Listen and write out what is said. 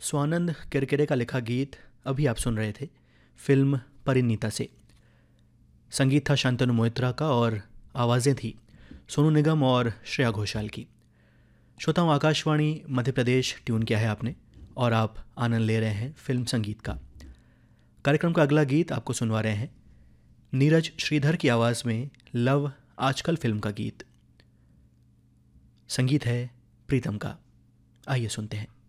स्वानंद किरकिरे का लिखा गीत अभी आप सुन रहे थे फिल्म परिणीता से। संगीत था शांतनु मोहित्रा का और आवाज़ें थी सोनू निगम और श्रेया घोषाल की। श्रोताओं, आकाशवाणी मध्य प्रदेश ट्यून किया है आपने और आप आनंद ले रहे हैं फिल्म संगीत का। कार्यक्रम का अगला गीत आपको सुनवा रहे हैं नीरज श्रीधर की आवाज़ में लव आजकल फिल्म का गीत। संगीत है प्रीतम का। आइए सुनते हैं।